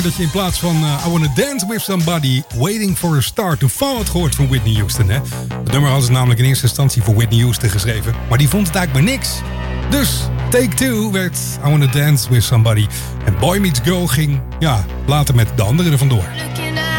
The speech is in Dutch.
Dat je in plaats van I Wanna Dance With Somebody Waiting For A Star To Fall had gehoord van Whitney Houston. Hè? Het nummer hadden ze namelijk in eerste instantie voor Whitney Houston geschreven. Maar die vond het eigenlijk maar niks. Dus Take Two werd I Wanna Dance With Somebody. En Boy Meets Girl ging later met de anderen er vandoor.